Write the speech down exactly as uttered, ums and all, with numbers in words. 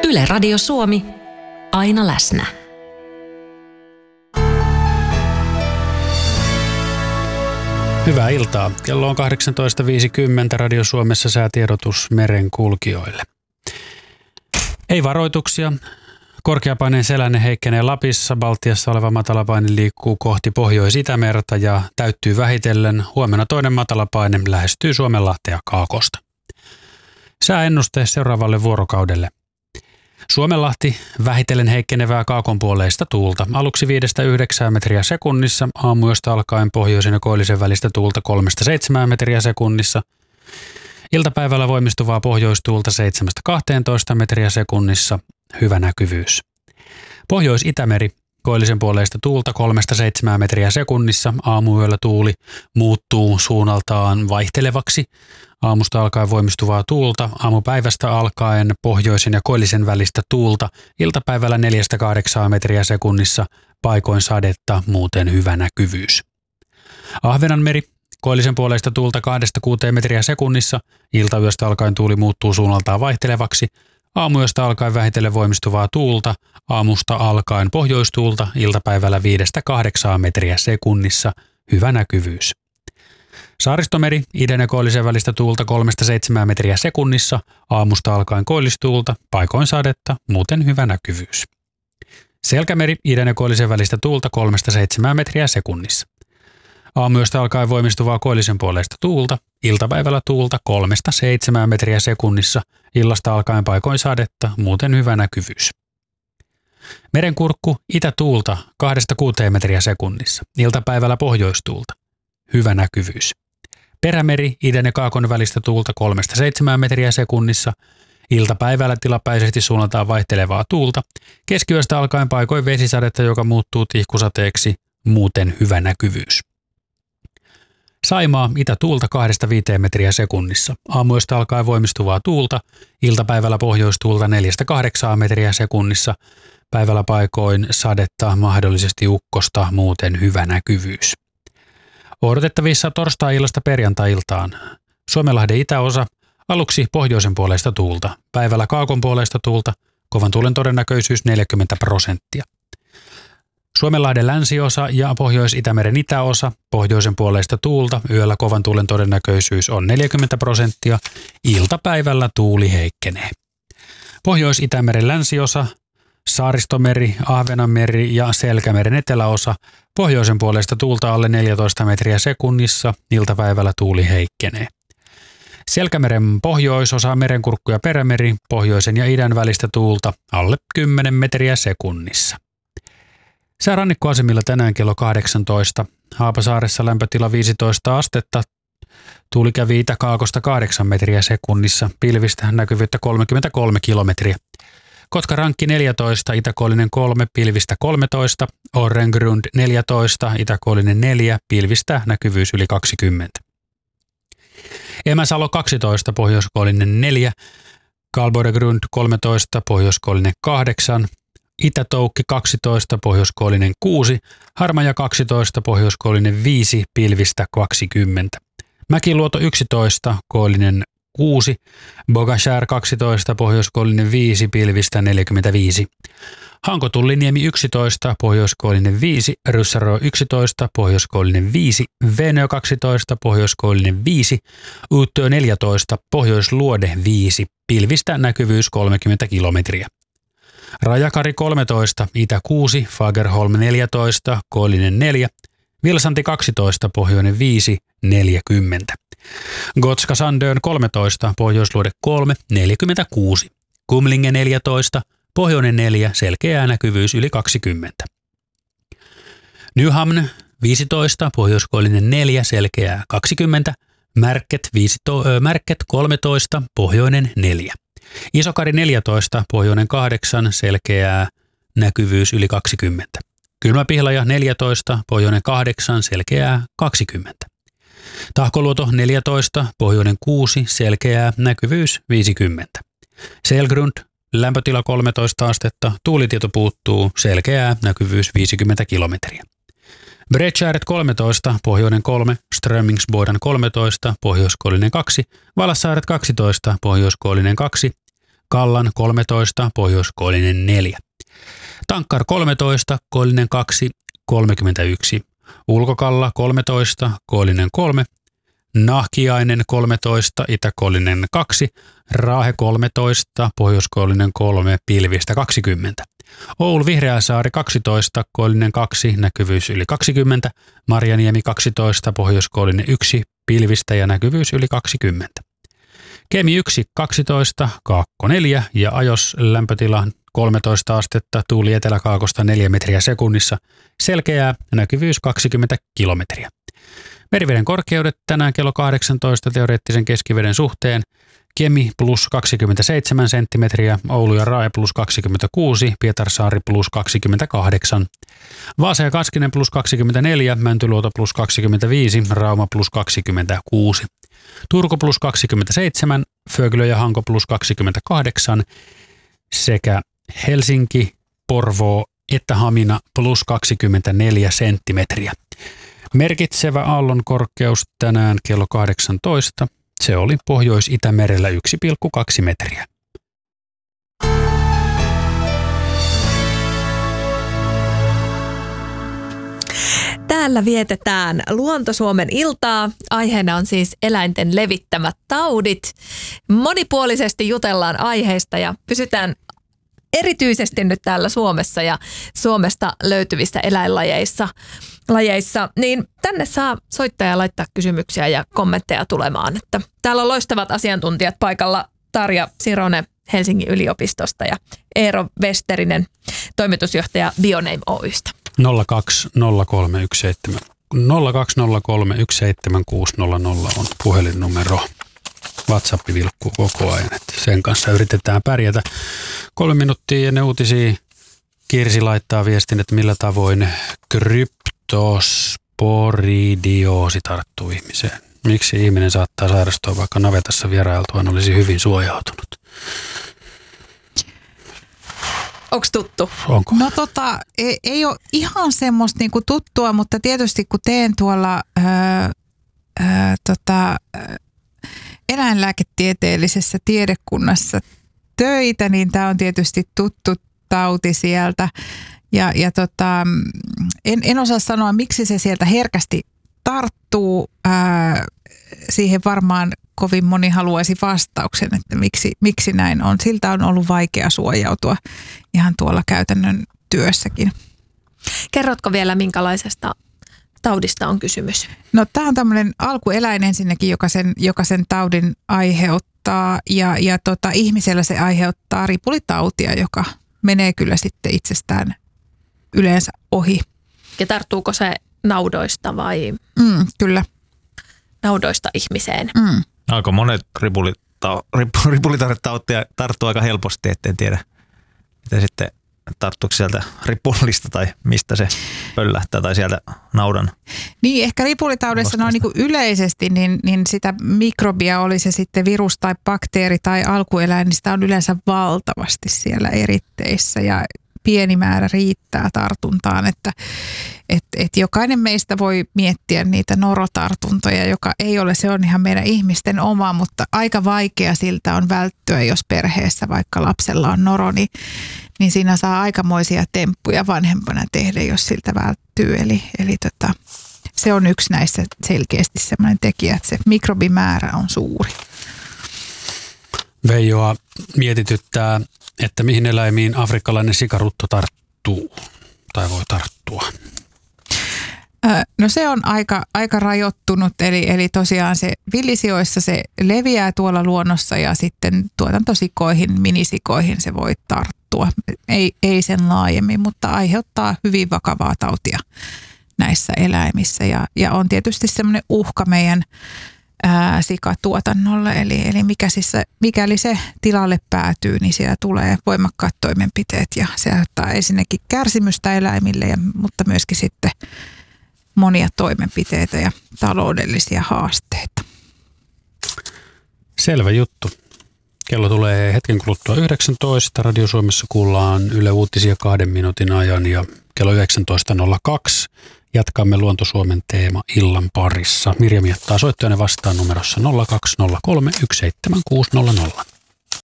Yle Radio Suomi, aina läsnä. Hyvää iltaa. Kello on kahdeksantoista viisikymmentä. Radio Suomessa säätiedotus merenkulkijoille. Ei varoituksia. Korkeapaineen selänne heikkenee Lapissa. Baltiassa oleva matalapaine liikkuu kohti Pohjois-Itämerta ja täyttyy vähitellen. Huomenna toinen matalapaine lähestyy Suomenlahtea Kaakosta. Sääennuste seuraavalle vuorokaudelle. Suomenlahti vähitellen heikkenevää kaakonpuoleista tuulta. Aluksi viidestä yhdeksään metriä sekunnissa, aamuyöstä alkaen pohjoisen ja koillisen välistä tuulta kolmesta seitsemään metriä sekunnissa. Iltapäivällä voimistuvaa pohjoistuulta seitsemästä kahteentoista metriä sekunnissa, hyvä näkyvyys. Pohjois-Itämeri, koillisen puoleista tuulta kolmesta seitsemään metriä sekunnissa, aamuyöllä tuuli muuttuu suunnaltaan vaihtelevaksi. Aamusta alkaen voimistuvaa tuulta, aamupäivästä alkaen pohjoisen ja koillisen välistä tuulta, iltapäivällä neljästä kahdeksaan metriä sekunnissa, paikoin sadetta, muuten hyvä näkyvyys. Ahvenanmeri, koillisen puoleista tuulta kahdesta kuuteen metriä sekunnissa, iltayöstä alkaen tuuli muuttuu suunnaltaan vaihtelevaksi, aamuyöstä alkaen vähitellen voimistuvaa tuulta, aamusta alkaen pohjoistuulta, iltapäivällä viidestä kahdeksaan metriä sekunnissa, hyvä näkyvyys. Saaristomeri, idän ja koillisen välistä tuulta kolmesta seitsemään metriä sekunnissa, aamusta alkaen koillistuulta, paikoin sadetta, muuten hyvä näkyvyys. Selkämeri, idän ja koillisen välistä tuulta kolmesta seitsemään metriä sekunnissa. Aamuyöstä alkaen voimistuvaa koillisen puoleista tuulta, iltapäivällä tuulta kolmesta seitsemään metriä sekunnissa, illasta alkaen paikoin sadetta, muuten hyvä näkyvyys. Merenkurkku, itätuulta kahdesta kuuteen metriä sekunnissa, iltapäivällä pohjoistuulta, hyvä näkyvyys. Perämeri, idän ja kaakon välistä tuulta kolmesta seitsemään metriä sekunnissa, iltapäivällä tilapäisesti suunnataan vaihtelevaa tuulta, keskiyöstä alkaen paikoin vesisadetta, joka muuttuu tihkusateeksi, muuten hyvä näkyvyys. Saimaa, itätuulta kahdesta viiteen metriä sekunnissa, aamuyöstä alkaen voimistuvaa tuulta, iltapäivällä pohjoistuulta neljästä kahdeksaan metriä sekunnissa, päivällä paikoin sadetta, mahdollisesti ukkosta, muuten hyvä näkyvyys. Odotettavissa torstai-illasta perjantai-iltaan. Suomenlahden itäosa, aluksi pohjoisen puoleista tuulta, päivällä kaakon puoleista tuulta, kovan tuulen todennäköisyys neljäkymmentä prosenttia. Suomenlahden länsiosa ja Pohjois-Itämeren itäosa, pohjoisen puoleista tuulta, yöllä kovan tuulen todennäköisyys on neljäkymmentä prosenttia, iltapäivällä tuuli heikkenee. Pohjois-Itämeren länsiosa, Saaristomeri, Ahvenanmeri ja Selkämeren eteläosa, pohjoisen puolesta tuulta alle neljätoista metriä sekunnissa, iltapäivällä tuuli heikkenee. Selkämeren pohjoisosa, Merenkurkku ja Perämeri, pohjoisen ja idän välistä tuulta alle kymmenen metriä sekunnissa. Sää rannikkoasemilla tänään kello kahdeksantoista. Haapasaaressa lämpötila viisitoista astetta, tuuli kävi itä-kaakosta kahdeksan metriä sekunnissa, pilvistä näkyvyyttä kolmekymmentäkolme kilometriä. Kotkarankki neljätoista, itäkoillinen kolme, pilvistä kolmetoista, Orrengrund neljätoista, itäkoillinen neljä, pilvistä näkyvyys yli kaksikymmentä. Emäsalo kaksitoista, pohjoiskoillinen neljä, Kalboregrund kolmetoista, pohjoiskoillinen kahdeksan, Itätoukki kaksitoista, pohjoiskoillinen kuusi, Harmaja kaksitoista, pohjoiskoillinen viisi, pilvistä kaksikymmentä. Mäkiluoto yksitoista, koillinen kuusi, Bogashär kaksitoista, pohjoiskoillinen viisi, pilvistä neljäkymmentäviisi. Hankotulliniemi yksitoista, pohjoiskoillinen viisi, Ryssärö yksitoista, pohjoiskoillinen viisi, Venö kaksitoista, pohjoiskoillinen viisi, Uuttyö neljätoista, pohjoisluode viisi, pilvistä näkyvyys kolmekymmentä kilometriä. Rajakari kolmetoista, itä kuusi, Fagerholm neljätoista, koillinen neljä, Vilsanti kaksitoista, pohjoinen viisi, neljäkymmentä. Gotska Sandön kolmetoista, pohjoisluode kolme, neljäkymmentäkuusi. Kumlinge neljätoista, pohjoinen neljä, selkeä näkyvyys yli kaksikymmentä. Nyhamn viisitoista, pohjoiskoillinen neljä, selkeää kaksikymmentä. Märket, viisitoista, Märket kolmetoista, pohjoinen neljä. Isokari neljätoista, pohjoinen kahdeksan, selkeää näkyvyys yli kaksikymmentä. Kylmäpihlaja neljätoista, pohjoinen kahdeksan, selkeää kaksikymmentä. Tahkoluoto neljätoista, pohjoinen kuusi, selkeää näkyvyys viisikymmentä. Selgrund, lämpötila kolmetoista astetta, tuulitieto puuttuu, selkeää näkyvyys viisikymmentä kilometriä. Bredskäret kolmetoista, pohjoinen kolme, Strömingsboden kolmetoista, pohjoiskoillinen kaksi, Valassaaret kaksitoista, pohjoiskoillinen kaksi, Kallan kolmetoista, Pohjois-Koillinen neljä. Tankkar kolmetoista, Koillinen kaksi, kolmekymmentäyksi. Ulkokalla kolmetoista, Koillinen kolme. Nahkiainen kolmetoista, Itä-Koillinen kaksi. Raahe kolmetoista, Pohjois-Koillinen kolme, pilvistä kaksikymmentä. Oulu Vihreäsaari kaksitoista, Koillinen kaksi, näkyvyys yli kaksikymmentä. Marjaniemi kaksitoista, Pohjois-Koillinen yksi, pilvistä ja näkyvyys yli kaksikymmentä. Kemi yksi, kaksitoista, Kaakko neljä ja Ajos lämpötila kolmetoista astetta, tuuli eteläkaakosta neljä metriä sekunnissa, selkeää, näkyvyys kaksikymmentä kilometriä. Meriveden korkeudet tänään kello kahdeksantoista teoreettisen keskiveden suhteen. Kemi plus kaksikymmentäseitsemän senttimetriä, Oulu ja Rae plus kaksikymmentäkuusi, Pietarsaari plus kaksikymmentäkahdeksan. Vaasa ja Kaskinen plus kaksikymmentäneljä, Mäntyluoto plus kaksikymmentäviisi, Rauma plus kaksikymmentäkuusi. Turku plus kaksikymmentäseitsemän, Föglö ja Hanko plus kaksikymmentäkahdeksan sekä Helsinki, Porvoo että Hamina plus kaksikymmentäneljä senttimetriä. Merkitsevä aallon korkeus tänään kello kahdeksantoista. Se oli Pohjois-Itämerellä yksi pilkku kaksi metriä. Täällä vietetään Luonto-Suomen iltaa. Aiheena on siis eläinten levittämät taudit. Monipuolisesti jutellaan aiheista ja pysytään erityisesti nyt täällä Suomessa ja Suomesta löytyvissä eläinlajeissa. Lajeissa, niin tänne saa soittaja laittaa kysymyksiä ja kommentteja tulemaan. Että täällä on loistavat asiantuntijat paikalla. Tarja Sironen Helsingin yliopistosta ja Eero Westerinen, toimitusjohtaja Bioname Oystä. nolla kaksi nolla kolme yksi seitsemän nolla kaksi nolla kolme yksi seitsemän kuusi nolla nolla on puhelinnumero. WhatsApp vilkkuu koko ajan, että sen kanssa yritetään pärjätä. Kolme minuuttia ennen uutisia Kirsi laittaa viestin, että millä tavoin kryptosporidioosi tarttuu ihmiseen. Miksi ihminen saattaa sairastua, vaikka navetassa vierailtuaan olisi hyvin suojautunut? Onko tuttu? Onko? No tota, ei, ei ole ihan semmoista niinku tuttua, mutta tietysti kun teen tuolla ää, ää, tota, eläinlääketieteellisessä tiedekunnassa töitä, niin tämä on tietysti tuttu tauti sieltä. Ja, ja tota, en, en osaa sanoa, miksi se sieltä herkästi tarttuu. Ää, siihen varmaan kovin moni haluaisi vastauksen, että miksi, miksi näin on. Siltä on ollut vaikea suojautua ihan tuolla käytännön työssäkin. Kerrotko vielä, minkälaisesta taudista on kysymys? No tämä on tämmöinen alkueläin ensinnäkin, joka sen, joka sen taudin aiheuttaa. Ja, ja tota, ihmisellä se aiheuttaa ripulitautia, joka menee kyllä sitten itsestään yleensä ohi. Ja tarttuuko se naudoista vai Mm, kyllä. naudoista ihmiseen? Mm. Aika monet ripulitaudetautia tarttuu aika helposti, etten tiedä, mitä sitten tarttuuko sieltä ripullista tai mistä se pöllähtää tai sieltä naudan. Niin, ehkä ripulitaudessa noin niin kuin yleisesti, niin, niin sitä mikrobia, oli se sitten virus tai bakteeri tai alkueläin, niin sitä on yleensä valtavasti siellä eritteissä ja pieni määrä riittää tartuntaan, että et, et jokainen meistä voi miettiä niitä norotartuntoja, joka ei ole, se on ihan meidän ihmisten oma, mutta aika vaikea siltä on välttyä, jos perheessä vaikka lapsella on noro, niin, niin siinä saa aikamoisia temppuja vanhempana tehdä, jos siltä välttyy. Eli, eli tota, se on yksi näissä selkeästi sellainen tekijä, että se mikrobimäärä on suuri. Veijoa mietityttää, että mihin eläimiin afrikkalainen sikarutto tarttuu tai voi tarttua. No se on aika, aika rajoittunut, eli, eli tosiaan se villisioissa se leviää tuolla luonnossa ja sitten tuotantosikoihin, minisikoihin se voi tarttua. Ei, ei sen laajemmin, mutta aiheuttaa hyvin vakavaa tautia näissä eläimissä ja, ja on tietysti semmoinen uhka meidän ää, sikatuotannolle, eli, eli mikä siis, mikäli se tilalle päätyy, niin siellä tulee voimakkaat toimenpiteet ja se aiheuttaa ensinnäkin kärsimystä eläimille, ja, mutta myöskin sitten monia toimenpiteitä ja taloudellisia haasteita. Selvä juttu. Kello tulee hetken kuluttua yhdeksäntoista. Radio Suomessa kuullaan Yle Uutisia kahden minuutin ajan ja kello yhdeksäntoista nolla kaksi jatkamme Luonto Suomen teema illan parissa. Mirjam jättää soittajana vastaan numerossa nolla kaksi nolla kolme yksi seitsemän kuusi nolla nolla.